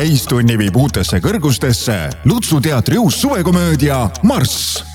täistunni viib uutesse kõrgustesse Lutsu teatri uus suvekomöödia Marss.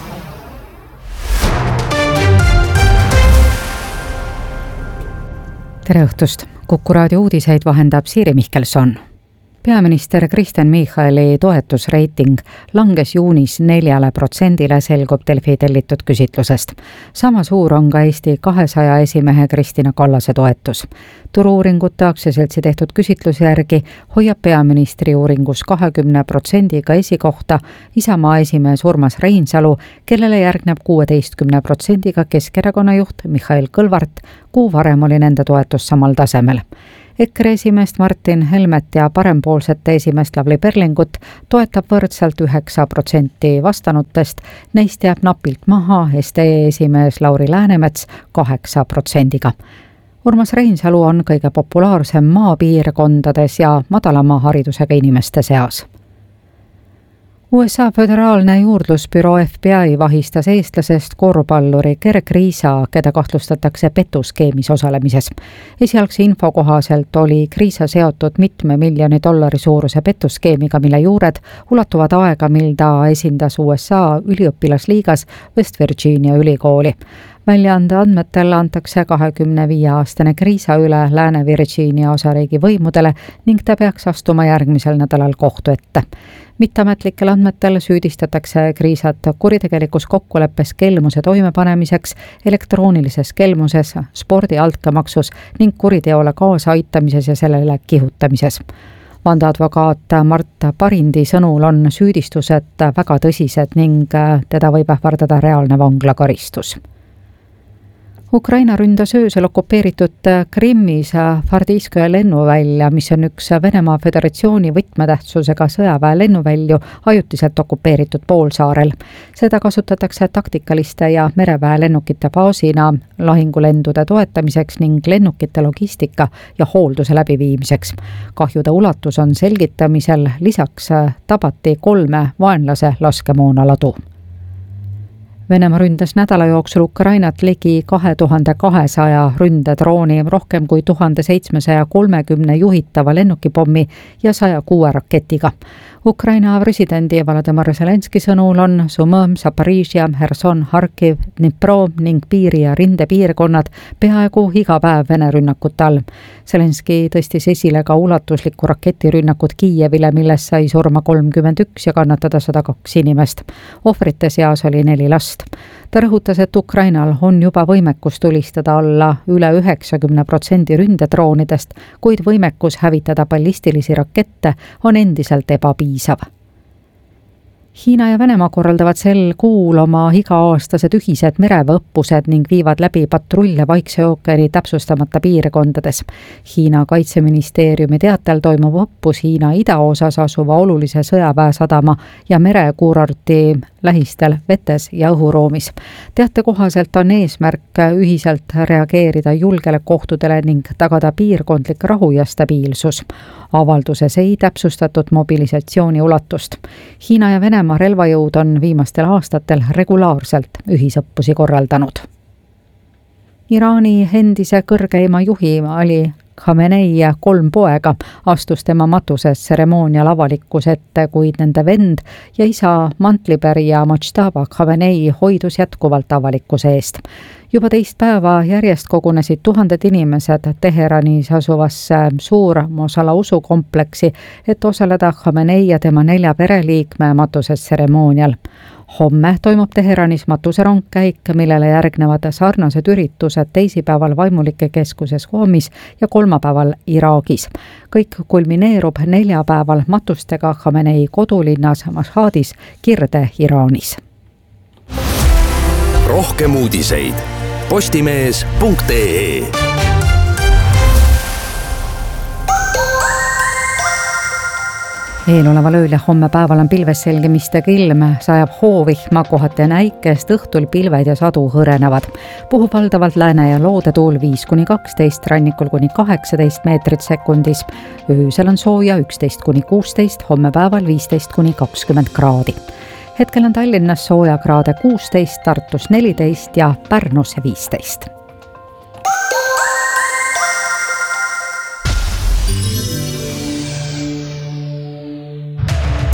Tere õhtust! Kuku raadio uudiseid vahendab Siiri Mihkelson. Peaminister Kristen Michali toetusreiting langes juunis 4%, selgub Delfi tellitud küsitlusest. Sama suur on ka Eesti 200 esimehe Kristina Kallase toetus. Turu-uuringute aktsiaseltsi tehtud küsitluse järgi hoiab peaministri uuringus 20%-ga esikohta Isamaa esimees Urmas Reinsalu, kellele järgneb 16%-ga Keskerakonna juht Mihhail Kõlvart, kuu varem oli nende toetus samal tasemel. EKRE esimeest Martin Helmet ja parempoolsete esimeest Lavly Perlingut toetab võrdselt 9% vastanutest, neist jääb napilt maha SDE esimees Lauri Läänemets 8%-ga. Urmas Reinsalu on kõige populaarsem maapiirkondades ja madalama haridusega inimeste seas. USA föderaalne juurdlusbüroo FBI vahistas eestlasest korvpalluri Gerg Riisa, keda kahtlustatakse petuskeemis osalemises. Esialgse info kohaselt oli Riisa seotud $1 miljoni suuruse petuskeemiga, mille juured ulatuvad aega, mil ta esindas USA üliõpilasliigas West Virginia ülikooli. Väljaande andmetel antakse 25-aastane Riisa üle Lääne-Virginia osariigi võimudele ning ta peaks astuma järgmisel nädalal kohtu ette. Mitteametlikel andmetel süüdistatakse Riisat kuritegelikus kokkuleppes kelmuse toimepanemiseks, elektroonilises kelmuses, spordi altkäemaksus ning kuriteole kaasaaitamises ja sellele kihutamises. Vandeadvokaat Mart Parindi sõnul on süüdistused väga tõsised ning teda võib ähvardada reaalne vanglakaristus. Ukraina ründas öösel okupeeritud Krimmis Fardiskoje lennuvälja, mis on üks Venemaa Föderatsiooni võtmetähtsusega sõjaväe lennuvälju ajutiselt okupeeritud poolsaarel. Seda kasutatakse taktikaliste ja mereväe lennukite baasina lahingulendude toetamiseks ning lennukite logistika ja hoolduse läbiviimiseks. Kahjude ulatus on selgitamisel, lisaks tabati 3 vaenlase laskemoonaladu. Venemaa ründas nädala jooksul Ukrainat ligi 2200 ründedrooni, rohkem kui 1730 juhitava lennukipommi ja 106 raketiga. Ukraina presidendi Volodymyr Zelenski sõnul on Sumõm, Zaporižja, Herson, Harkiv, Dnipro ning piiri- ja rindepiirkonnad peaaegu iga päev Vene rünnakute all. Zelenski tõstis esile ka ulatuslikku raketirünnakut Kiievile, milles sai surma 31 ja kannatada 102 inimest. Ohvrite seas oli 4 last. Ta rõhutas, et Ukrainal on juba võimekus tulistada alla üle 90% ründedroonidest, kuid võimekus hävitada ballistilisi rakette on endiselt ebapiisav. Hiina ja Venemaa korraldavad sel kuul oma iga-aastased ühised mereväeõppused ning viivad läbi patrulle Vaikse ookeani täpsustamata piirkondades. Hiina kaitseministeeriumi teatel toimub õppus Hiina idaosas asuva olulise sõjaväesadama ja merekuurorti lähistel vetes ja õhuruumis. Teate kohaselt on eesmärk ühiselt reageerida julgeolekuohtudele ning tagada piirkondlik rahu ja stabiilsus. Avalduses ei täpsustatud mobilisatsiooni ulatust. Hiina ja Venemaa relvajõud on viimastel aastatel regulaarselt ühisõppusi korraldanud. Iraani endise kõrgeima juhi Ali Khamenei 3 poega astus tema matuses tseremoonial avalikkuse ette, kuid nende vend ja isa mantlipärija Mojtaba Khamenei hoidus jätkuvalt avalikkuse eest. Juba 2 päeva järjest kogunesid tuhanded inimesed Teheranis asuvasse suur Mosala usukompleksi, et osaleda Khamenei ja tema 4 pereliikme matuses tseremoonial. Homme toimub Teheranis matuserongkäik, millele järgnevad sarnased üritused teisipäeval Vaimulike keskuses Homis ja kolmapäeval Iraagis. Kõik kulmineerub 4 päeval matustega Khamenei kodulinnas Mashhadis, Kirde-Iraanis. Rohkem uudiseid postimees.ee. Eeloleval ööl ja homme päeval on pilves selgemistega ilm, sajab hoovihma, kohati on äikest, õhtul pilved ja sadu hõrenevad. Puhub valdavalt lääne ja loodetuul 5-12, rannikul kuni 18 meetrit sekundis. Öösel on sooja 11-16, homme päeval 15-20 kraadi. Hetkel on Tallinnas soojakraade 16, Tartus 14 ja Pärnus 15.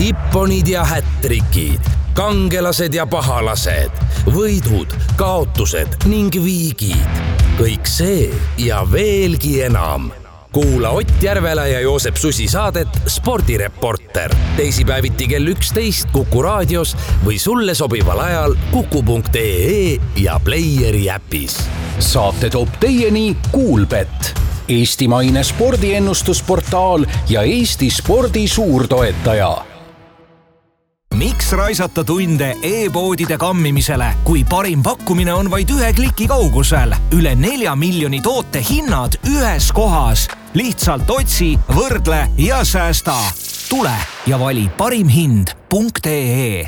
ipponid ja hättrikid, kangelased ja pahalased, võidud, kaotused ning viigid. Kõik see ja veelgi enam. Kuula Ott Järvela ja Joosep Susi saadet Spordireporter. Teisipäeviti kell 11 Kuku raadios või sulle sobival ajal kuku.ee ja Playeri äpis. Saate toob teieni Kuulbett, eestimaine spordiennustusportaal ja Eesti spordi suurtoetaja. Miks raisata tunde e-poodide kammimisele, kui parim pakkumine on vaid 1 kliki kaugusel? Üle 4 miljoni toote hinnad ühes kohas. Lihtsalt otsi, võrdle ja säästa. Tule ja vali parimhind.ee.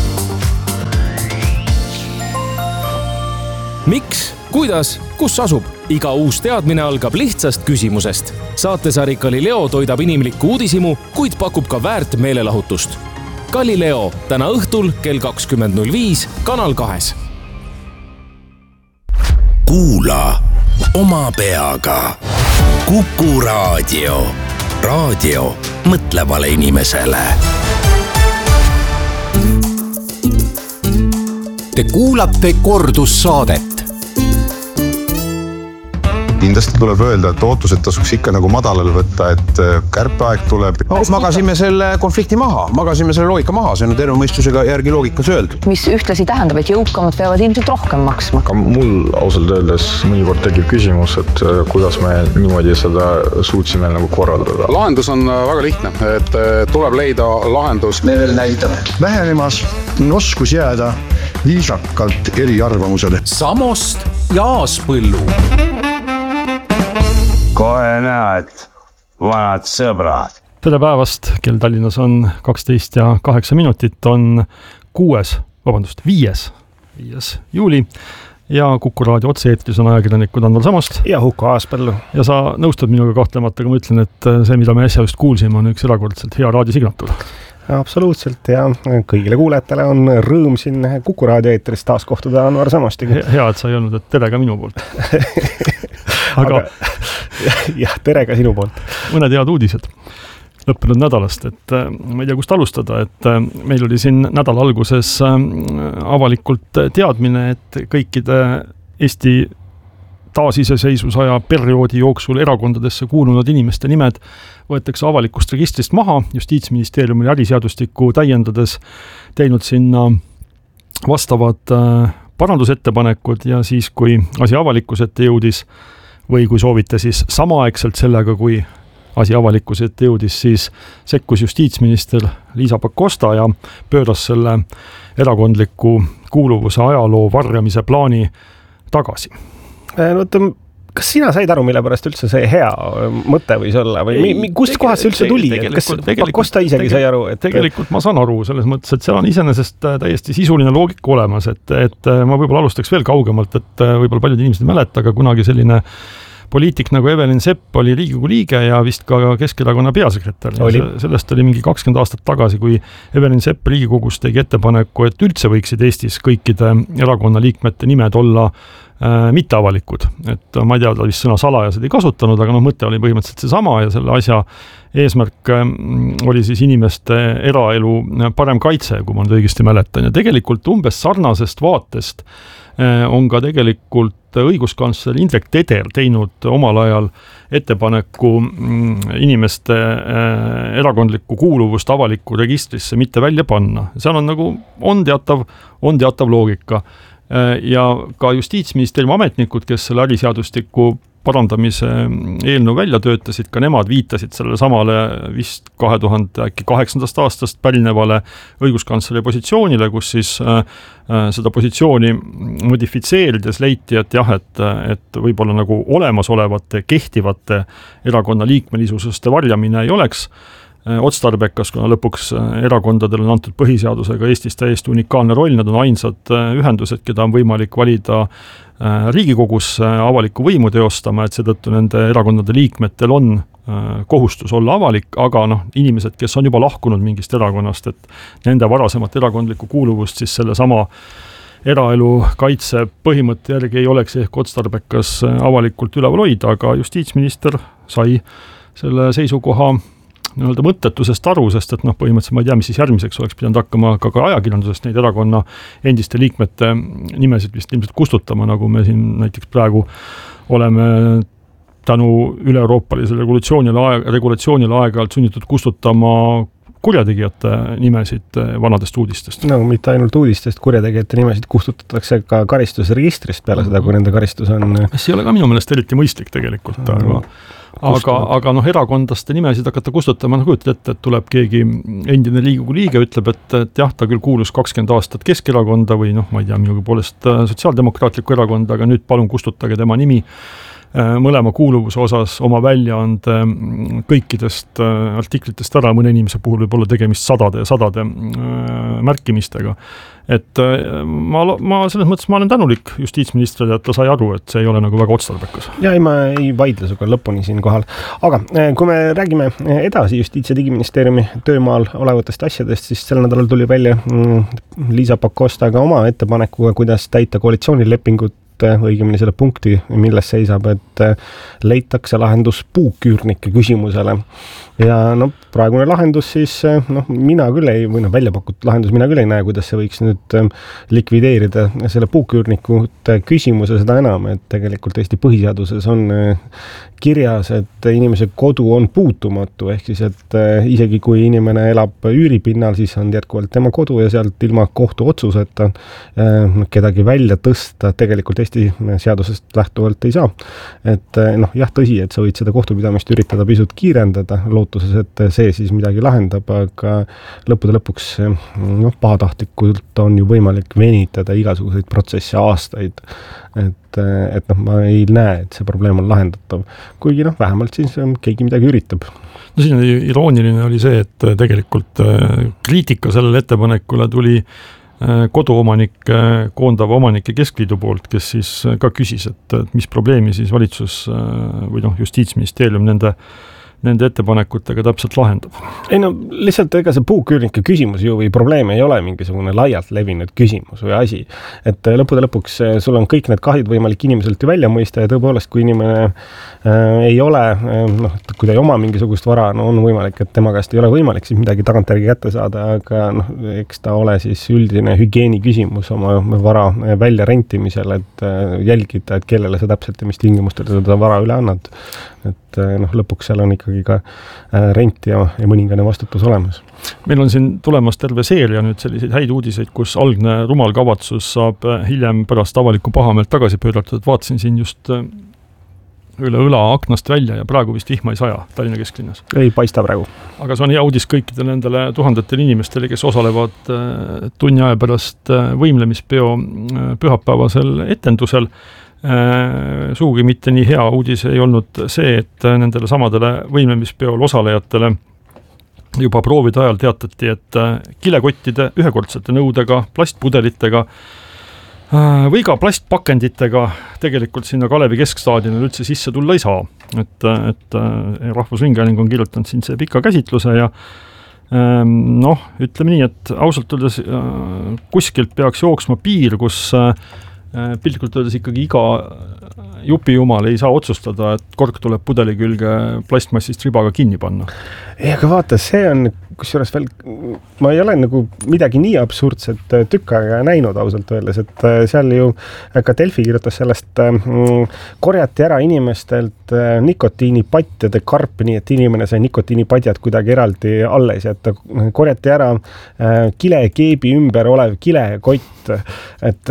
Miks, kuidas, kus asub? Iga uus teadmine algab lihtsast küsimusest. Saatesari Galileo toidab inimlikku uudishimu, kuid pakub ka väärt meelelahutust. Galileo täna õhtul kell 20.05 Kanal 2. Kuula oma peaga. Kuku raadio. Raadio mõtlevale inimesele. Te kuulate kordussaadet. Kindlasti tuleb öelda, et ootused tasuks ikka nagu madalal võtta, et kärpeaeg tuleb. Magasime selle konflikti maha, magasime selle loogika maha, see on terve mõistusega järgi loogikas öeldud. Mis ühtlasi tähendab, et jõukamad peavad ilmselt rohkem maksma. Ka mul ausalt öeldes mõnikord tekib küsimus, et kuidas me niimoodi seda suutsime nagu korraldada. Lahendus on väga lihtne, et tuleb leida lahendus. Me veel näitame. Vähenemas oskus jääda viisakalt eri arvamusele. Samost ja Aaspõllu. Kohe näed, vanad sõbrad. Tere päevast, kell Tallinnas on 12 ja 8 minutit, on 5. juuli ja Kuku raadio otse-eetris on ajakirjanikud Andval Samost ja Huko Aaspõllu. Ja sa nõustud minuga kahtlemata, kui ma ütlen, et see, mida me äsja just kuulsime, on üks erakordselt hea raadiosignatuur. Absoluutselt ja kõigile kuulajatele on rõõm siin Kuku raadio eetris taas kohtuda Andval Samostiga. Hea, et sa ei olnud, et tere ka minu poolt. Aga jah, tere ka sinu poolt. Mõned head uudised lõppenud nädalast, et ma ei tea, kust alustada, et meil oli siin nädala alguses avalikult teadmine, et kõikide Eesti taasiseseisvusaja perioodi jooksul erakondadesse kuulunud inimeste nimed võetakse avalikust registrist maha. Justiitsministeerium oli äriseadustikku täiendades teinud sinna vastavad parandusettepanekud ja siis, kui asi avalikkuse ette jõudis või kui soovite siis samaaegselt sellega, kui asi avalikkuse ette jõudis, siis sekkus justiitsminister Liisa Pakosta ja pööras selle erakondliku kuuluvuse ajaloo varjamise plaani tagasi. Kas sina said aru, mille pärast üldse see hea mõte võis olla? Või kust kohast see üldse tuli? Kas Pakosta isegi sai aru? Tegelikult ma saan aru selles mõttes, et seal on iseenesest täiesti sisuline loogika olemas, et ma võib-olla alustaks veel kaugemalt, et võib-olla paljud inimesed ei mäleta, aga kunagi selline poliitik nagu Evelyn Sepp oli Riigikogu liige ja vist ka Keskerakonna peasekretär. Sellest oli mingi 20 aastat tagasi, kui Evelyn Sepp Riigikogus tegi ettepaneku, et üldse võiksid Eestis kõikide erakonna liikmete nimed olla mitteavalikud. Et ma ei tea, ta vist sõna salajased ei kasutanud, aga mõte oli põhimõtteliselt see sama ja selle asja eesmärk oli siis inimeste eraelu parem kaitse, kui ma nüüd õigesti mäletan. Ja tegelikult umbes sarnasest vaatest on ka tegelikult õiguskantsler Indrek Teder teinud omal ajal ettepaneku inimeste erakondlikku kuuluvust avalikku registrisse mitte välja panna. Seal on teatav loogika. Ja ka Justiitsministeeriumi ametnikud, kes selle äriseadustiku parandamise eelnõu välja töötasid, ka nemad viitasid selle samale vist 2008. aastast pärinevale õiguskantsleri positsioonile, kus siis seda positsiooni modifitseerides leiti, et jah, et võib-olla nagu olemasolevate, kehtivate erakonna liikmelisususte varjamine ei oleks otstarbekas, kuna lõpuks erakondadel on antud põhiseadusega Eestis täiesti unikaalne roll, nad on ainsad ühendused, keda on võimalik valida Riigikogus avalikku võimu teostama, et seetõttu nende erakondade liikmetel on kohustus olla avalik, aga inimesed, kes on juba lahkunud mingist erakonnast, et nende varasemat erakondlikku kuuluvust siis selle sama eraelu kaitse põhimõtte järgi ei oleks ehk otstarbekas avalikult üleval hoida, aga justiitsminister sai selle seisukoha nii-öelda mõttetusest aru, sest et põhimõtteliselt ma ei tea, mis siis järgmiseks oleks pidanud hakkama ka ajakirjandusest neid erakonna endiste liikmete nimesid vist ilmselt kustutama, nagu me siin näiteks praegu oleme tänu üle-euroopalisele regulatsioonile aeg-ajalt sunnitud kustutama kurjategijate nimesid vanadest uudistest. No mitte ainult uudistest, kurjategijate nimesid kustutatakse ka karistusregistrist peale seda, kui nende karistus on... See ei ole ka minu meelest eriti mõistlik tegelikult, aga erakondaste nimesid hakata kustutama, kujutad ette, et tuleb keegi endine Riigikogu liige, ütleb, et jah, ta küll kuulus 20 aastat Keskerakonda või ma ei tea, minugi poolest sotsiaaldemokraatliku erakonda, aga nüüd palun kustutage tema nimi mõlema kuuluvuse osas oma väljaande kõikidest artiklitest ära, mõne inimese puhul võib olla tegemist sadade märkimistega. Et ma selles mõttes ma olen tänulik justiitsministrile, et ta sai aru, et see ei ole nagu väga otstarbekas. Ja ma ei vaidle suga lõpuni siin kohal. Aga kui me räägime edasi Justiits- ja Digiministeeriumi töömaal olevatest asjadest, siis sel nädalal tuli välja Liisa Pakosta ka oma ettepanekuga, kuidas täita koalitsioonilepingut, õigemini selle punkti, milles seisab, et leitakse lahendus puuküürnike küsimusele. Ja praegune lahendus siis, mina küll ei, või välja pakutud lahendus, mina küll ei näe, kuidas see võiks nüüd likvideerida selle puuküürnikute küsimuse, seda enam, et tegelikult Eesti põhiseaduses on kirjas, et inimese kodu on puutumatu, ehk siis, et isegi kui inimene elab üüripinnal, siis on jätkuvalt tema kodu ja sealt ilma kohtu otsuseta kedagi välja tõsta tegelikult Eesti seadusest lähtuvalt ei saa. Et jah, tõsi, et sa võid seda kohtupidamist üritada pisut kiirendada, lootuses, et see siis midagi lahendab, aga lõppude lõpuks pahatahtlikult on ju võimalik venitada igasuguseid protsesse aastaid. Et ma ei näe, et see probleem on lahendatav. Kuigi vähemalt siis keegi midagi üritab. Siin irooniline oli see, et tegelikult kriitika sellele ettepanekule tuli koduomanike, koondava omanike keskliidu poolt, kes siis ka küsis, et mis probleemi siis valitsus või justiitsministeerium nende ettepanekutega täpselt lahendab. Ei lihtsalt ega see puuküürnike küsimus ju või probleem ei ole mingisugune laialt levinud küsimus või asi. Et lõppude lõpuks sul on kõik need kahjud võimalik inimeselt ju välja mõista ja tõepoolest, kui inimene ei ole, kui ta ei oma mingisugust vara, on võimalik, et tema käest ei ole võimalik siis midagi tagantjärgi kätte saada, aga eks ta ole siis üldine hügieeni küsimus oma vara välja rentimisel, et jälgida, et kellele sa täpselt ja mis tingimustel seda vara üle annad. Et lõpuks seal on ikkagi ka rent ja mõningane vastutus olemas. Meil on siin tulemas terve seeria nüüd selliseid häid uudiseid, kus algne rumal kavatsus saab hiljem pärast avalikku pahameelt tagasi pööratud. Vaatasin siin just üle õla aknast välja ja praegu vist vihma ei saja Tallinna kesklinnas. Ei paista praegu. Aga see on hea uudis kõikidele nendele tuhandetele inimestele, kes osalevad tunni aja pärast võimlemispeo pühapäevasel etendusel. Suugi mitte nii hea uudis ei olnud see, et nendele samadele võimlemispeol osalejatele juba proovide ajal teatati, et kilekottide ühekordsete nõudega, plastpudelitega või ka plastpakenditega tegelikult sinna Kalevi keskstaadionil üldse sisse tulla ei saa. Et Rahvusringhääling on kirjutanud siin see pika käsitluse ja ütleme nii, et ausalt öeldes kuskilt peaks jooksma piir, kus piltlikult öeldes ikkagi iga jupijumal ei saa otsustada, et kork tuleb pudeli külge plastmassist ribaga kinni panna. Ei, aga vaata, see on kusjuures veel, ma ei ole nagu midagi nii absurdset tükka näinud ausalt öeldes, et seal ju ka Delfi kirjutas sellest, korjati ära inimestelt nikotiinipatjade karp, nii et inimene sai nikotiinipadjad kuidagi eraldi alles, et korjati ära kilekeebi ümber olev kilekott, et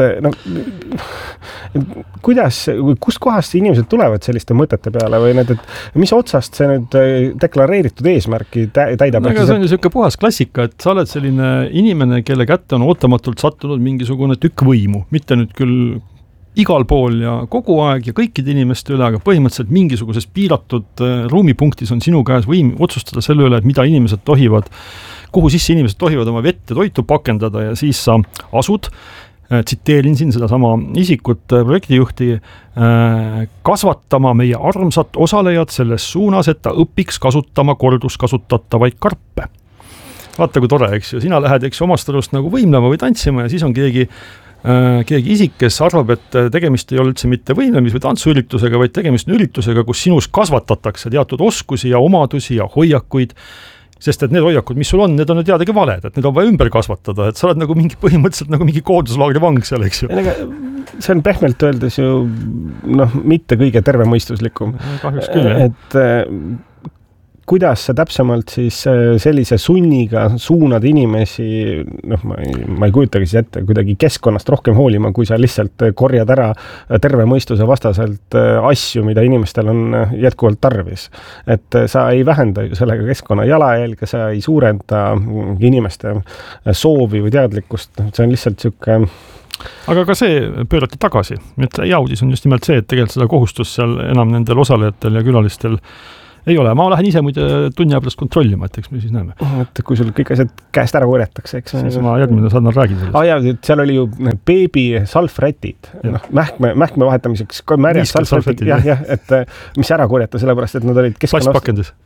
kust kohast inimesed tulevad selliste mõtete peale või need, et mis otsast see nüüd deklareeritud eesmärki täidab? Aga see on ju selline puhas klassika, et sa oled selline inimene, kelle kätte on ootamatult sattunud mingisugune tükk võimu, mitte nüüd küll igal pool ja kogu aeg ja kõikide inimeste üle, aga põhimõtteliselt mingisuguses piiratud ruumipunktis on sinu käes võim otsustada selle üle, et mida inimesed tohivad, kuhu sisse inimesed tohivad oma vett ja toitu pakendada ja siis sa asud, tsiteerin siin seda sama isikut, projektijuhti, kasvatama meie armsat osalejad selles suunas, et ta õpiks kasutama korduskasutatavaid karpe. Vaata, kui tore, eks ju. Sina lähed, eks omast arust nagu võimlema või tantsima ja siis on keegi keegi isik, kes arvab, et tegemist ei ole üldse mitte võimlemis- või tantsuüritusega, vaid tegemist on üritusega, kus sinus kasvatatakse teatud oskusi ja omadusi ja hoiakuid, sest et need hoiakud, mis sul on, need on ju teadagi valed, et need on vaja ümber kasvatada, et sa oled nagu mingi põhimõtteliselt nagu mingi koonduslaagri vang seal, eks ju. See on pehmelt öeldes ju mitte kõige tervemõistuslikum. Kahjuks küll, jah. Et kuidas sa täpsemalt siis sellise sunniga suunad inimesi, ma ei kujutagi siis ette, kuidagi keskkonnast rohkem hoolima, kui sa lihtsalt korjad ära terve mõistuse vastaselt asju, mida inimestel on jätkuvalt tarvis. Et sa ei vähenda ju sellega keskkonna jalajälge, sa ei suurenda inimeste soovi või teadlikkust, see on lihtsalt siuke. Aga ka see pöörati tagasi. Hea uudis on just nimelt see, et tegelikult seda kohustust seal enam nendel osalejatel ja külalistel ei ole. Ma lähen ise muide tunni pärast kontrollima, et eks me siis näeme. Et kui sul kõik asjad käest ära korjatakse, eks. Siis ma järgmine saadnal räägin sellest. Seal oli ju beebi salvrätid, mähkme vahetamiseks, märjad salvrätid, et mis ära korjata, sellepärast, et nad olid plastpakendis.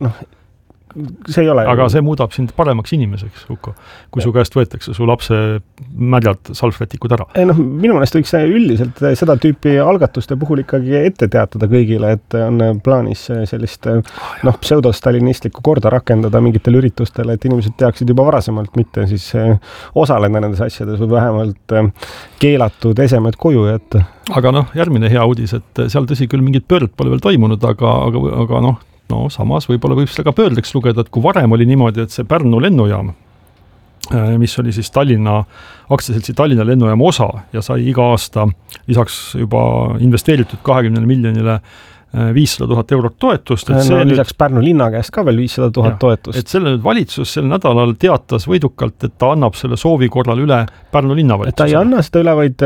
See ei ole. Aga see muudab sind paremaks inimeseks, Uko, kui su käest võetakse su lapse märjad salvrätikud ära. Minu meelest võiks üldiselt seda tüüpi algatuste puhul ikkagi ette teatada kõigile, et on plaanis sellist pseudostalinistlikku korda rakendada mingitel üritustel, et inimesed teaksid juba varasemalt mitte siis osaleda nendes asjades või vähemalt keelatud esemed koju jätta. Aga järgmine hea uudis, et seal tõsi küll mingid pöörd pole veel toimunud, aga samas võib-olla võib seda ka pöördeks lugeda, et kui varem oli niimoodi, et see Pärnu lennujaam, mis oli siis Tallinna, aktsiaseltsi Tallinna lennujaama osa ja sai iga aasta lisaks juba investeeritud 20 miljonile 500 000 eurot toetust. Lisaks Pärnu linna käest ka veel 500 000 toetust. Et selle valitsus sel nädalal teatas võidukalt, et ta annab selle soovi korral üle Pärnu linnavalitsusele. Ta ei anna seda üle, vaid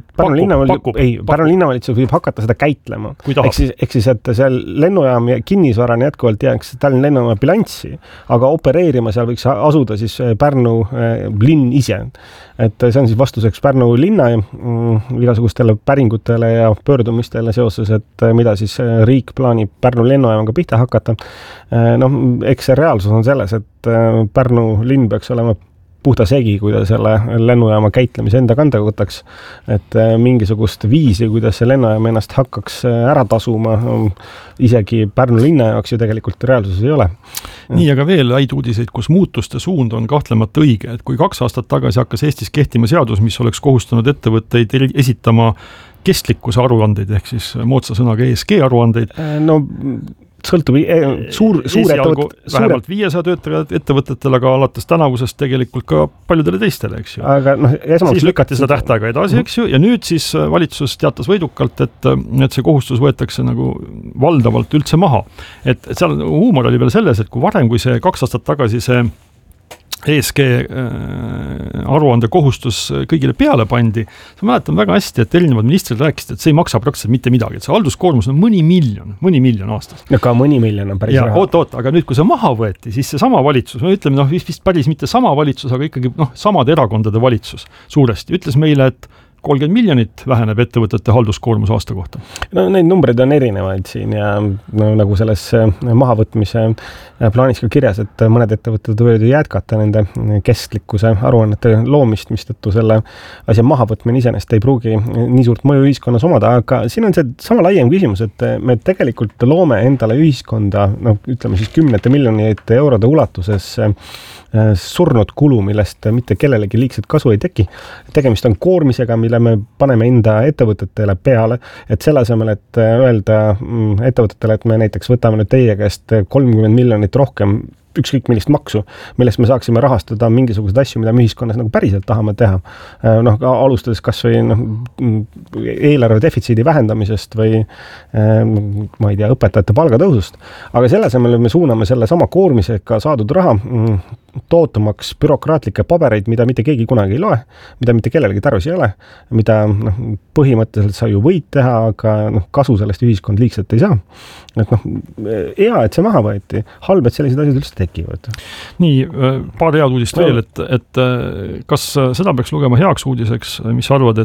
Pärnu linnavalitsus võib hakata seda käitlema. Ehk siis, et see lennujaam kinnisvarane jätkuvalt jääks Tallinna lennujaama bilanssi, aga opereerima seal võiks asuda siis Pärnu linn ise. Et see on siis vastuseks Pärnu linna igasugustele päringutele ja pöördumistele seoses, et mida siis riik plaanib Pärnu lennujaamaga pihta hakata. Eks see reaalsus on selles, et Pärnu linn peaks olema puhta segi, kui ta selle lennujaama käitlemise enda kanda võtaks, et mingisugust viisi, kuidas see lennujaam ennast hakkaks ära tasuma, isegi Pärnu linna jaoks ju tegelikult reaalsuses ei ole. Nii, aga veel häid uudiseid, kus muutuste suund on kahtlemata õige, et kui 2 aastat tagasi hakkas Eestis kehtima seadus, mis oleks kohustanud ettevõtteid esitama kestlikkuse aruandeid, ehk siis moodsa sõnaga ESG aruandeid. Sõltub vähemalt 500 töötajad ettevõtetele, aga alates tänavusest tegelikult ka paljudele teistele, eks ju. Siis lükati seda tähtaega edasi, eks ju, ja nüüd siis valitsus teatas võidukalt, et see kohustus võetakse nagu valdavalt üldse maha. Et seal huumor oli veel selles, et kui varem, kui see 2 aastat tagasi see ESG aruande kohustus kõigile peale pandi, sa mäletan väga hästi, et erinevad ministrid rääkisid, et see ei maksa praktiliselt mitte midagi, et see halduskoormus on mõni miljon aastas. Ja ka mõni miljon on päris raha. Oot, aga nüüd, kui see maha võeti, siis see sama valitsus, me ütleme, vist päris mitte sama valitsus, aga ikkagi samade erakondade valitsus suuresti, ütles meile, et 30 miljonit väheneb ettevõtete halduskoormus aasta kohta. Neid numbreid on erinevaid siin ja nagu selles mahavõtmise plaanis ka kirjas, et mõned ettevõtted võivad jätkata nende kestlikkuse aruannete loomist, mistõttu selle asja mahavõtmine iseenesest ei pruugi nii suurt mõju ühiskonnas omada, aga siin on see sama laiem küsimus, et me tegelikult loome endale ühiskonda, ütleme siis 10 miljonite eurode ulatuses surnud kulu, millest mitte kellelegi liigset kasu ei teki. Tegemist on koormisega, mille me paneme enda ettevõtetele peale, et selle asemel, et öelda ettevõtetele, et me näiteks võtame nüüd teie käest 30 miljonit rohkem ükskõik millist maksu, millest me saaksime rahastada mingisuguseid asju, mida me ühiskonnas nagu päriselt tahame teha. Alustades kas või eelarve defitsiidi vähendamisest või ma ei tea, õpetajate palgatõusust. Aga selle asemel me suuname selle sama koormisega saadud raha tootumaks bürokraatlikke pabereid, mida mitte keegi kunagi ei loe, mida mitte kellelegi tarvis ei ole, mida põhimõtteliselt sa ju võid teha, aga kasu sellest ühiskond liigselt ei saa. Et hea, et see maha võeti. Halb, et sellised asjad üldse tekivad. Nii, paar head uudist veel, et kas seda peaks lugema heaks uudiseks, mis arvad,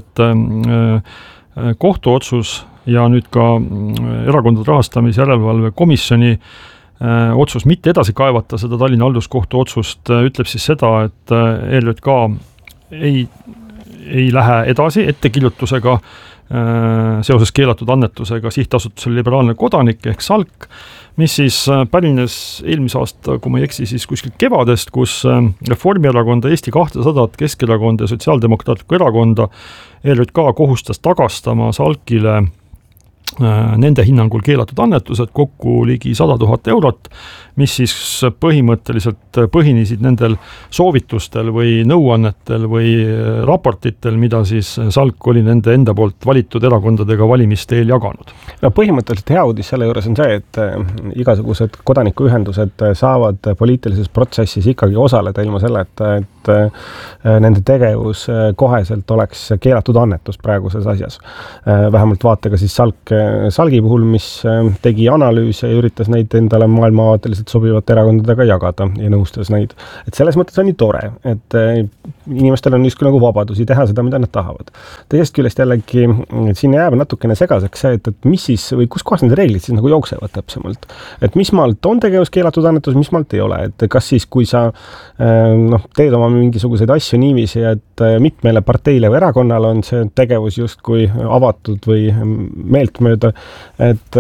et kohtuotsus ja nüüd ka erakondade rahastamise järelevalve komisjoni otsus mitte edasi kaevata seda Tallinna halduskohtu otsust ütleb siis seda, et ERJK ei lähe edasi ettekirjutusega seoses keelatud annetusega sihtasutusele Liberaalne kodanik ehk SALK, mis siis pärines eelmise aasta, kui ma ei eksi, siis kuskil kevadest, kus Reformierakonda, Eesti 200, Keskerakonda ja Sotsiaaldemokraatlikku erakonda ERJK kohustas tagastama SALK-ile nende hinnangul keelatud annetused kokku ligi 100 000 eurot, mis siis põhimõtteliselt põhinesid nendel soovitustel või nõuannetel või raportitel, mida siis SALK oli nende enda poolt valitud erakondadega valimiste eel jaganud. No põhimõtteliselt hea uudis selle juures on see, et igasugused kodanikuühendused saavad poliitilises protsessis ikkagi osaleda ilma selle, et nende tegevus koheselt oleks keelatud annetus praeguses asjas. Vähemalt vaatega siis SALK-i puhul, mis tegi analüüse ja üritas neid endale maailmavaateliselt sobivate erakondadega jagada ja nõustas neid. Et selles mõttes on nii tore, et inimestel on justkui nagu vabadusi teha seda, mida nad tahavad. Teisest küljest jällegi, siin jääb natukene segaseks see, et mis siis või kus kohas need reeglid siis nagu jooksevad täpsemalt. Et mis maalt on tegevus keelatud annetus, mis maalt ei ole. Et kas siis, kui sa teed oma mingisuguseid asju niiviisi, et mitmele parteile või erakonnale on see tegevus justkui avatud või meeltmööda, et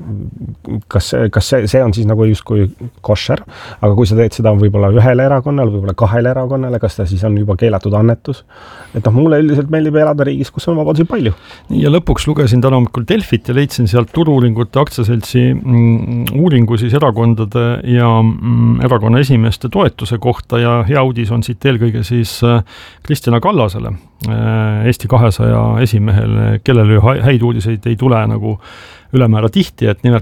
kas see on siis nagu justkui košer, aga kui sa teed seda võib-olla ühele erakonnale, võib-olla kahele erakonnale, kas ta siis on juba keelatud annetus? Et mulle üldiselt meeldib elada riigis, kus on vabadusi palju. Ja lõpuks lugesin täna hommikul Delfit ja leidsin sealt Turu-uuringute aktsiaseltsi uuringu siis erakondade ja erakonna esimeeste toetuse kohta ja hea uudis on siit eelkõige siis Kristina Kallasele, Eesti 200 esimehele, kellele häid uudiseid ei tule nagu ülemäära tihti, et nimelt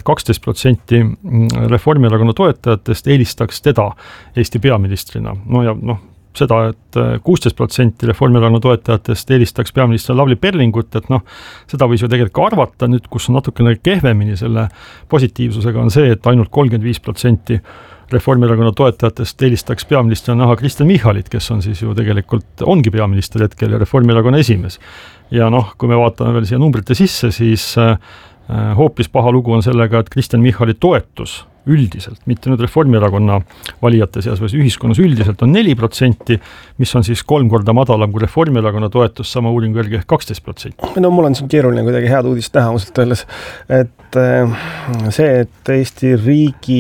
12% Reformierakonna toetajatest eelistaks teda Eesti peaministrina. No ja seda, et 16% Reformierakonna toetajatest eelistaks peaminister Lavly Perlingut, et seda võis ju tegelikult arvata, nüüd kus on natukene kehvemini selle positiivsusega on see, et ainult 35% Reformierakonna toetajatest eelistaks peaministrina näha Kristen Michalit, kes on siis ju tegelikult ongi peaminister hetkel ja Reformierakonna esimees. Ja kui me vaatame veel siia numbrite sisse, siis hoopis paha lugu on sellega, et Kristen Michali toetus üldiselt, mitte nüüd Reformierakonna valijate seas, või ühiskonnas üldiselt on 4%, mis on siis 3 korda madalam kui Reformierakonna toetus, sama uuringu järgi ehk 12%. No mul on siin keeruline kuidagi head uudist näha, ausalt öeldes, et see, et Eesti riigi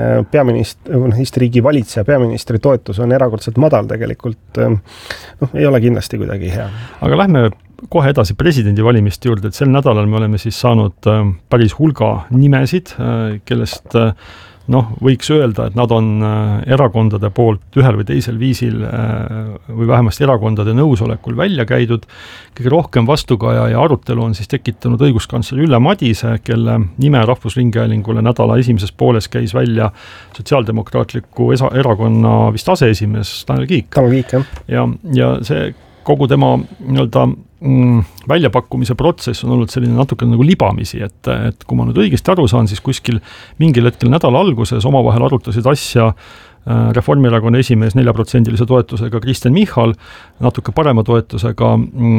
Eesti riigi valitseja peaministri toetus on erakordselt madal tegelikult, ei ole kindlasti kuidagi hea. Aga lähme kohe edasi presidendi valimiste juurde, et sel nädalal me oleme siis saanud päris hulga nimesid, kellest võiks öelda, et nad on erakondade poolt ühel või teisel viisil või vähemasti erakondade nõusolekul välja käidud. Kõige rohkem vastukaja ja arutelu on siis tekitanud õiguskantsler Ülle Madise, kelle nime Rahvusringhäälingule nädala esimeses pooles käis välja Sotsiaaldemokraatliku erakonna vist aseesimees Tanel Kiik. Ja see kogu tema väljapakkumise protsess on olnud selline natuke nagu libamisi, et kui ma nüüd õigesti aru saan, siis kuskil mingil hetkel nädala alguses omavahel arutasid asja Reformierakonna esimees 4% toetusega Kristen Michal, natuke parema toetusega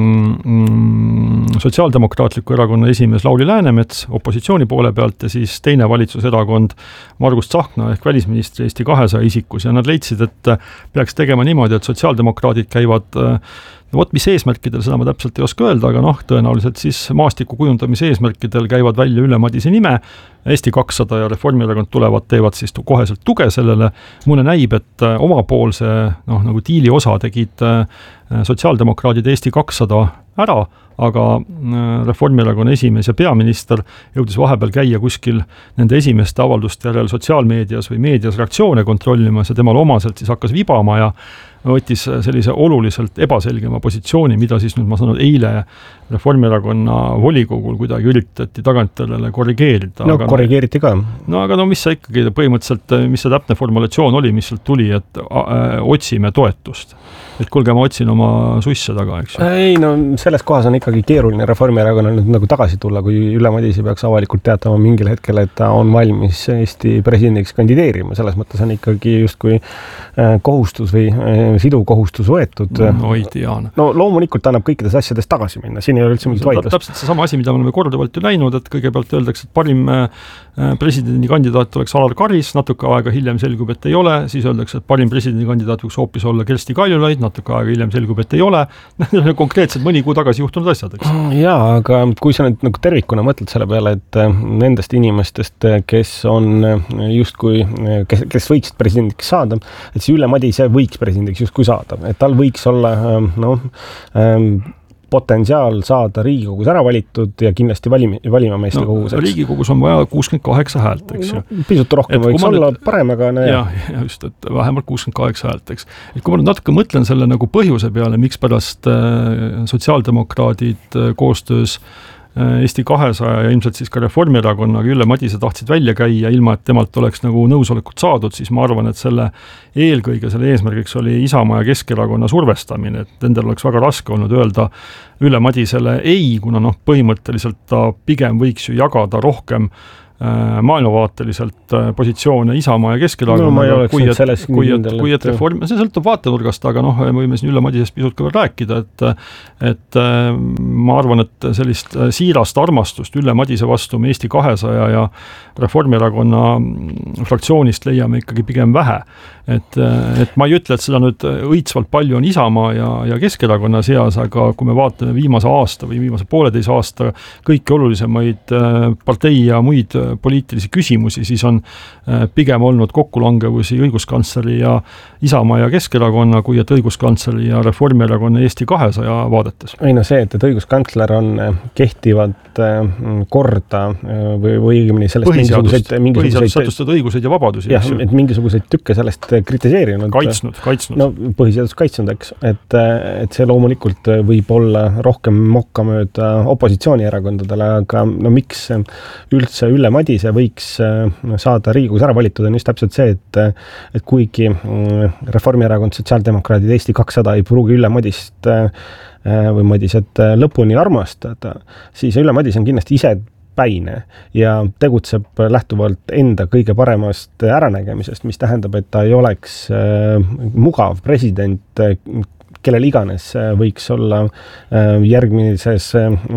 Sotsiaaldemokraatliku erakonna esimees Lauri Läänemets opositsiooni poole pealt ja siis teine valitsuserakond Margus Tsahkna ehk välisministri Eesti 200 isikus ja nad leidsid, et peaks tegema niimoodi, et sotsiaaldemokraadid käivad mis eesmärkidel, seda ma täpselt ei oska öelda, aga tõenäoliselt siis maastiku kujundamise eesmärkidel käivad välja Ülle Madise nime, Eesti 200 ja Reformierakond teevad siis koheselt tuge sellele. Mulle näib, et omapoolse nagu diili osa tegid sotsiaaldemokraadid Eesti 200 ära, aga Reformierakonna esimees ja peaminister jõudis vahepeal käia kuskil nende esimeste avalduste järel sotsiaalmeedias või meedias reaktsioone kontrollimas ja temal omaselt siis hakkas vibama ja võttis sellise oluliselt ebaselgema positsiooni, mida siis nüüd ma sanon eile Reformierakonna volikogul kuidagi üritati tagantjärele korrigeerida. No korrigeeriti ka. Aga mis see ikkagi põhimõtteliselt, mis see täpne formulatsioon oli, mis sealt tuli, et otsime toetust. Et kuulge, ma otsin oma suisse taga, eks ju. Ei, selles kohas on ikkagi keeruline Reformierakonnal nüüd nagu tagasi tulla, kui Ülle Madise peaks avalikult teatama mingil hetkel, et ta on valmis Eesti presidendiks kandideerima. Selles mõttes on ikkagi justkui kohustus või siduv kohustus võetud. Oi, Diana. No loomulikult annab kõikides asjades tagasi minna, siin ei ole üldse mingit vaidlust. Täpselt see sama asi, mida me oleme korduvalt ju näinud, et kõigepealt öeldakse, et parim presidendikandidaat oleks Alar Karis, natuke aega hiljem selgub, et ei ole, siis öeldakse, et parim presidendikandidaat võiks hoopis olla Kersti Kaljulaid, natuke aega hiljem selgub, et ei ole. Need on konkreetselt mõni kuu tagasi juhtunud asjad, eks? Jaa, aga kui sa nüüd nagu tervikuna mõtled selle peale, et nendest inimestest, kes on justkui, kes võiksid presidendiks saada, et siis Ülle Madise võiks presidendiks justkui saada, et tal võiks olla potentsiaal saada Riigikogus ära valitud ja kindlasti valimameeste kogus. Riigikogus on vaja 68 häält, eks ju. Pisut rohkem võiks olla parem, aga ja just, et vähemalt 68 häält, eks. Et kui ma nüüd natuke mõtlen selle nagu põhjuse peale, miks pärast sotsiaaldemokraadid koostöös Eesti 200 ja ilmselt siis ka Reformierakonnaga Ülle Madise tahtsid välja käia, ilma et temalt oleks nagu nõusolekut saadud, siis ma arvan, et selle eesmärgiks oli Isamaa ja Keskerakonna survestamine, et nendel oleks väga raske olnud öelda Ülle Madisele ei, kuna põhimõtteliselt ta pigem võiks ju jagada rohkem maailmavaateliselt positsioone Isamaa ja Keskerakonna, kui et reform, see sõltub vaatenurgast, aga võime siin Ülle Madisest pisut ka rääkida, et ma arvan, et sellist siirast armastust Ülle Madise vastu me Eesti 200 ja Reformierakonna fraktsioonist leiame ikkagi pigem vähe. Et ma ei ütle, et seda nüüd õitsvalt palju on Isamaa ja Keskerakonna seas, aga kui me vaatame viimase aasta või viimase 1,5 aasta kõiki olulisemaid partei ja muid poliitilisi küsimusi, siis on pigem olnud kokkulangevusi õiguskantsleri ja Isamaa ja Keskerakonna, kui et õiguskantsleri ja Reformierakonna Eesti 200 vaadetes. Ei see, et õiguskantsler on kehtivat korda või õigemini sellest põhiseadus sätestada õiguseid ja vabadusi. Jah, et mingisuguseid tükke sellest kritiseerinud. Kaitsnud. No põhiseadus kaitsnud, eks. Et see loomulikult võib olla rohkem mokka mööda opositsioonierakondadele, aga miks üldse Ülle Madise võiks saada Riigikogus ära valitud, on just täpselt see, et kuigi Reformierakond, Sotsiaaldemokraadid, Eesti 200 ei pruugi Ülle Madist või Madiset lõpuni armastada, siis Ülle Madis on kindlasti ise päine ja tegutseb lähtuvalt enda kõige paremast äranägemisest, mis tähendab, et ta ei oleks mugav president, kellel iganes võiks olla järgmises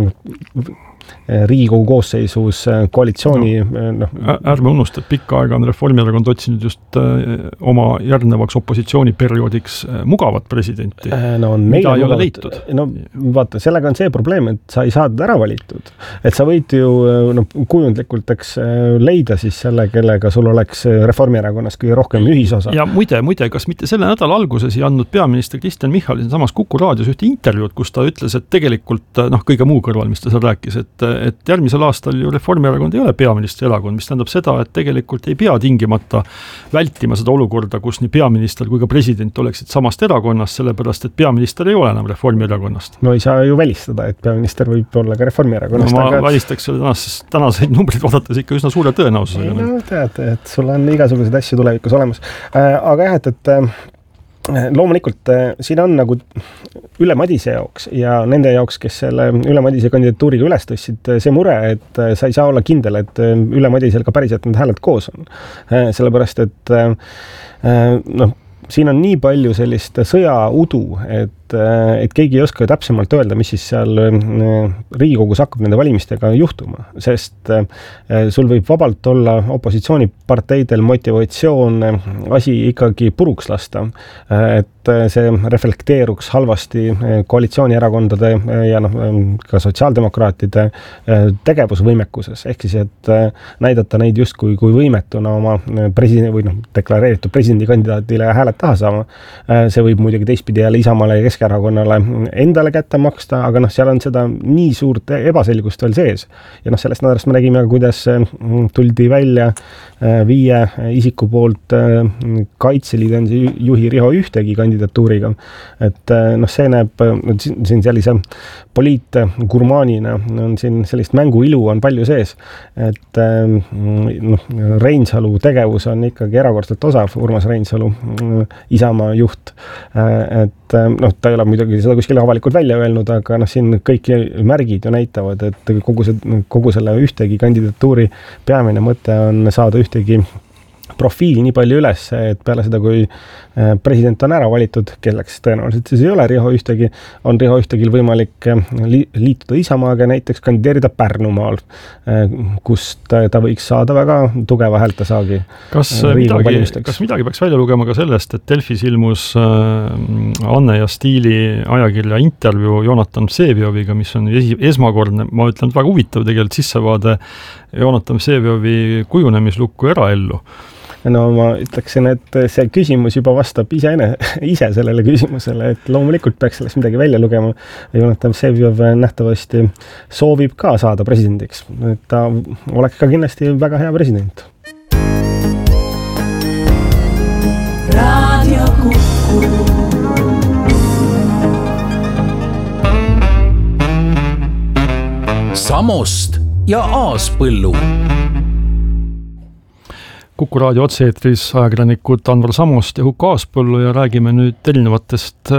Riigikogu koosseisus koalitsiooni. Ärme unusta, et pikka aega on Reformierakond otsinud just oma järgnevaks opositsiooniperioodiks mugavat presidenti, mida ei ole leitud. No vaata, sellega on see probleem, et sa ei saada ära valitud. Et sa võid ju kujundlikult leida siis selle, kellega sul oleks Reformierakonnas kõige rohkem ühisosa. Ja muide, kas mitte selle nädala alguses ei andnud peaminister Kristen Michal samas Kuku raadios ühte intervjuud, kus ta ütles, et tegelikult kõige muu kõrval, mis ta seal rääkis, et järgmisel aastal ju Reformierakond ei ole peaministri erakond, mis tähendab seda, et tegelikult ei pea tingimata vältima seda olukorda, kus nii peaminister kui ka president oleksid samast erakonnast, sellepärast, et peaminister ei ole enam Reformierakonnast. No ei saa ju välistada, et peaminister võib olla ka Reformierakonnast. No ma välistaks selle tänaseid numbrid vaadates ikka üsna suure tõenäosusega. No tead, et sul on igasuguseid asju tulevikus olemas. Aga jah, et loomulikult siin on nagu Ülle Madise jaoks ja nende jaoks, kes selle Ülle Madise kandidatuuriga üles tõstsid, see mure, et sa ei saa olla kindel, et Ülle Madisel ka päriselt need hääled koos on. Sellepärast, et siin on nii palju sellist sõjaudu, et keegi ei oska täpsemalt öelda, mis siis seal Riigikogus hakkab nende valimistega juhtuma, sest sul võib vabalt olla opositsiooniparteidel motivatsioon asi ikkagi puruks lasta, et see reflekteeruks halvasti koalitsioonierakondade ja ka sotsiaaldemokraatide tegevusvõimekuses, ehk siis, et näidata neid justkui kui võimetuna oma presidendi või deklareeritud presidendikandidaatile hääled taha saama. See võib muidugi teistpidi jälle Isamaale ja Keskerakonnale endale kätte maksta, aga seal on seda nii suurt ebaselgust veel sees. Ja sellest nädalast me nägime, kuidas tuldi välja 5 isiku poolt Kaitseliidu juhi Riho Ühtegi kandidatuuriga. Et see näeb siin sellise poliitgurmaanina on siin sellist mänguilu on palju sees, et Reinsalu tegevus on ikkagi erakordselt osav, Urmas Reinsalu, Isamaa juht, et ta ei ole muidugi seda kuskil avalikult välja öelnud, aga siin kõik märgid ju näitavad, et kogu selle Ühtegi kandidatuuri peamine mõte on saada Ühtegi profiil nii palju üles, et peale seda, kui president on ära valitud, kelleks tõenäoliselt siis ei ole Riho Ühtegi, on Riho Ühtegil võimalik liituda Isamaaga, näiteks kandideerida Pärnumaal, kust ta võiks saada väga tugeva häältesaagi. Kas midagi peaks välja lugema ka sellest, et Delfis ilmus Anne ja Stiili ajakirja intervjuu Jonatan Vsevioviga, mis on esmakordne, ma ütlen, väga huvitav tegelikult sissevaade Jonatan Vseviovi kujunemislukku eraellu. No ma ütleksin, et see küsimus juba vastab ise sellele küsimusele, et loomulikult peaks sellest midagi välja lugema. Jonatan Vseviov nähtavasti soovib ka saada presidendiks. Ta oleks ka kindlasti väga hea president. Radio Kuku. Samost ja Aaspõllu. Kuku raadio otse-eetris ajakirjanikud Anvar Samost ja Huko Aaspõllu ja räägime nüüd erinevatest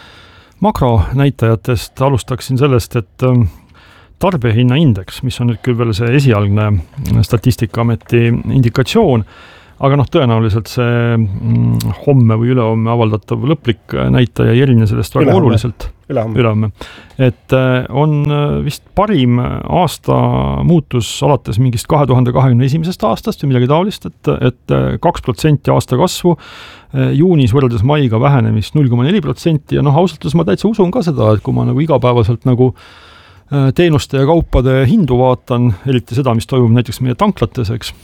makronäitajatest. Alustaksin sellest, et tarbijahinnaindeks, mis on nüüd küll veel see esialgne Statistikaameti indikatsioon, aga tõenäoliselt see homme või ülehomme avaldatav lõplik näitaja ei erine sellest väga oluliselt. Ülehomme. Et on vist parim aasta muutus alates mingist 2021. aastast või midagi taolist, et 2% aasta kasvu, juunis võrreldes maiga vähenemist 0,4% ja ausalt ma täitsa usun ka seda, et kui ma igapäevaselt teenuste ja kaupade hindu vaatan, eriti seda, mis toimub näiteks meie tanklates, eks,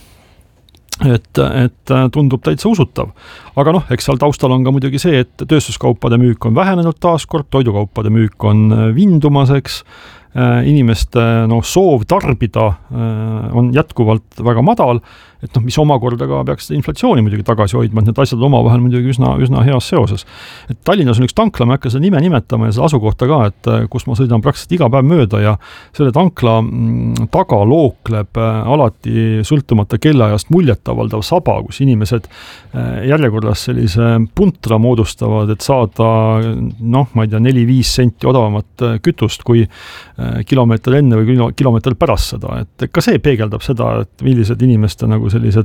et tundub täitsa usutav. Aga eks seal taustal on ka muidugi see, et tööstuskaupade müük on vähenenud taaskord, toidukaupade müük on vindumaseks, inimeste soov tarbida on jätkuvalt väga madal, et mis omakorda ka peaks inflatsiooni muidugi tagasi hoidma, et need asjad omavahel muidugi üsna heas seoses. Et Tallinnas on üks tankla, ma ei hakka seda nime nimetama ja seda asukohta ka, et kus ma sõidan praktiliselt iga päev mööda ja selle tankla taga lookleb alati sõltumata kellaajast muljetavaldav saba, kus inimesed järjekorras sellise puntra moodustavad, et saada ma ei tea, 4-5 senti odavamat kütust kui kilomeeter enne või kilomeeter pärast seda. Et ka see peegeldab seda, et millised inimeste sellised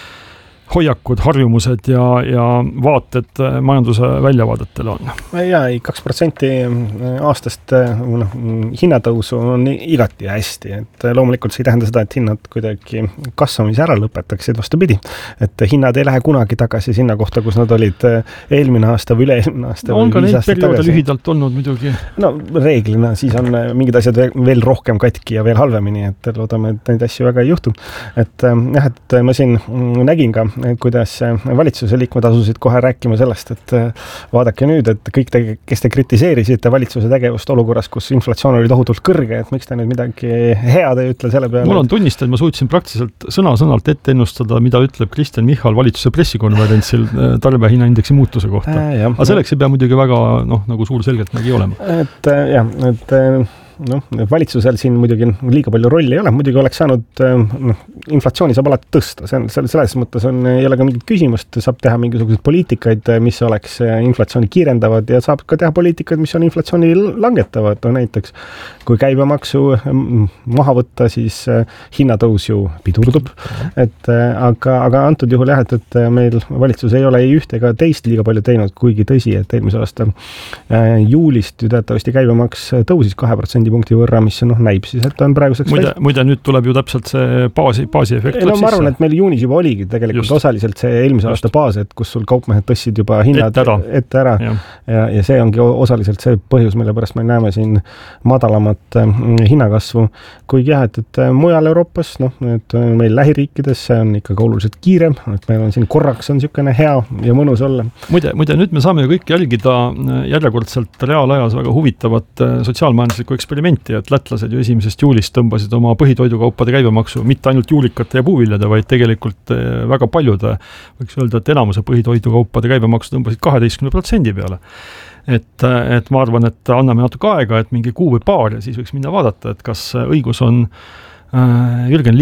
hoiakud, harjumused ja vaated majanduse väljavaadetel on. Ja 2% aastast hinnatõusu on igati hästi, et loomulikult see ei tähenda seda, et hinnad kuidagi kasvamise ära lõpetaksid, vastupidi, et hinnad ei lähe kunagi tagasi sinna kohta, kus nad olid eelmine aasta või üle-eelmine aasta. On ka neid perioode lühidalt olnud muidugi. Reeglina siis on mingid asjad veel rohkem katki ja veel halvemini, et loodame, et neid asju väga ei juhtu. Et ma siin nägin ka, kuidas valitsuse liikmed asusid kohe rääkima sellest, et vaadake nüüd, et kõik te, kes te kritiseerisite valitsuse tegevust olukorras, kus inflatsioon oli tohutult kõrge, et miks te nüüd midagi head ei ütle selle peale? Mul on tunnistada, et ma suutsin praktiliselt sõna-sõnalt ette ennustada, mida ütleb Kristen Michal valitsuse pressikonverentsil tarbijahinnaindeksi muutuse kohta. Aga selleks ei pea muidugi väga nagu suur selgeltnägi olema. Valitsusel siin muidugi liiga palju rolli ei ole, muidugi oleks saanud inflatsiooni saab alati tõsta, selles mõttes ei ole ka mingit küsimust, saab teha mingisuguseid poliitikaid, mis oleks inflatsiooni kiirendavad ja saab ka teha poliitikaid, mis on inflatsiooni langetavad, näiteks kui käibemaksu maha võtta, siis hinnatõus ju pidurdub, aga antud juhul et meil valitsus ei ole ei ühte ega teist liiga palju teinud, kuigi tõsi, et eelmise aasta juulist ju teatavasti käibemaks tõusis 2% punkti võrra, mis näib siis, et on praeguseks muide, nüüd tuleb ju täpselt see baasi efekt. Ma arvan, et meil juunis juba oligi tegelikult osaliselt see eelmise aasta baas, et kus sul kaupmehed tõssid juba hinnad ette ära. Ja see ongi osaliselt see põhjus, mille pärast me näeme siin madalamat hinnakasvu. Kuigi et mujal Euroopas, meil lähiriikides see on ikkagi oluliselt kiirem, et meil on siin korraks on niisugune hea ja mõnus olla. Muide, nüüd me saame ju kõik jälgida järjekordselt reaalajas väga huvitavat sotsiaalmajanduslikku eksperimenti, et lätlased ju 1. juulist tõmbasid oma põhitoidukaupade käibemaksu mitte ainult juulikate ja puuviljade, vaid tegelikult väga paljude, võiks öelda, et enamuse põhitoidukaupade käibemaksu tõmbasid 12% peale. Et ma arvan, et anname natuke aega, et mingi kuu või paar ja siis võiks minna vaadata, et kas õigus on Jürgen Ligil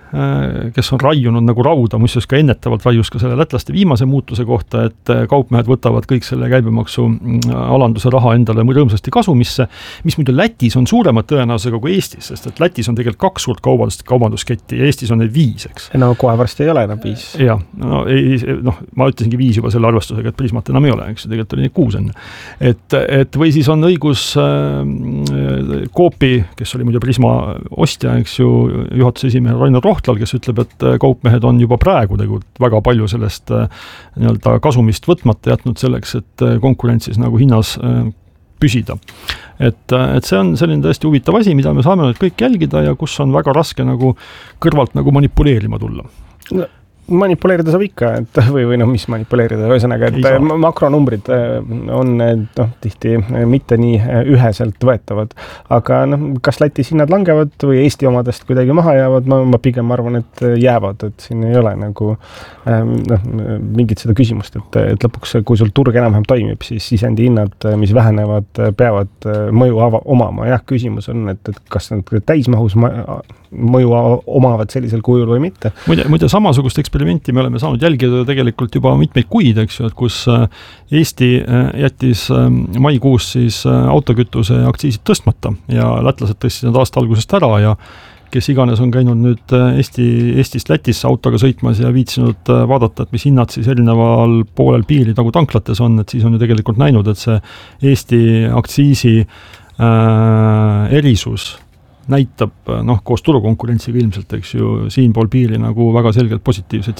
kes on raiunud nagu rauda, muuseas ka ennetavalt raius ka selle lätlaste viimase muutuse kohta, et kaupmehed võtavad kõik selle käibemaksu alanduse raha endale rõõmsasti kasumisse, mis muidu Lätis on suuremad tõenäosusega kui Eestis, sest et Lätis on tegelikult 2 suurt kaubandusketti ja Eestis on neid 5, eks. No kohe varsti ei ole enam 5. Jah, ma ütlesingi 5 juba selle arvestusega, et Prismat enam ei ole, eks, tegelikult oli 6 enne. Et või siis on õigus Coopi, kes oli muidu Prisma ostja, eks ju, juhatuse esimehe Rainer Rohtlal, kes ütleb, et kaupmehed on juba praegu tegelikult väga palju sellest nii-öelda kasumist võtmata jätnud selleks, et konkurentsis nagu hinnas püsida. Et see on selline tõesti huvitav asi, mida me saame nüüd kõik jälgida ja kus on väga raske nagu kõrvalt nagu manipuleerima tulla. Manipuleerida saab ikka, et või mis manipuleerida, ühesõnaga, et makronumbrid on tihti mitte nii üheselt võetavad, aga kas Lätis hinnad langevad või Eesti omadest kuidagi maha jäävad, ma pigem arvan, et jäävad, et siin ei ole nagu mingit seda küsimust, et lõpuks, kui sul turg enam-vähem toimib, siis sisendi hinnad, mis vähenevad, peavad mõju omama. Jah, küsimus on, et kas nad täismahus mõju omavad sellisel kujul või mitte. Muide samasugust eksperimenti me oleme saanud jälgida tegelikult juba mitmeid kuid, eks ju, et kus Eesti jättis maikuus siis autokütuse aktsiisid tõstmata ja lätlased tõstsid need aasta algusest ära ja kes iganes on käinud nüüd Eestist Lätisse autoga sõitmas ja viitsinud vaadata, et mis hinnad siis erineval poolel piiri nagu tanklates on, et siis on ju tegelikult näinud, et see Eesti aktsiisi erisus näitab koos turukonkurentsiga ilmselt, eks ju, siinpool piiri nagu väga selgelt positiivseid